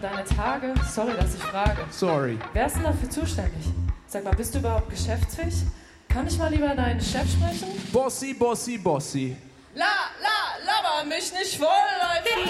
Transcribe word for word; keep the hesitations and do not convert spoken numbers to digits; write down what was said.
Deine Tage? Sorry, dass ich frage. Sorry. Wer ist denn dafür zuständig? Sag mal, bist du überhaupt geschäftsfähig? Kann ich mal lieber deinen Chef sprechen? Bossy, bossy, bossy. La, la, laber mich nicht voll, Leute!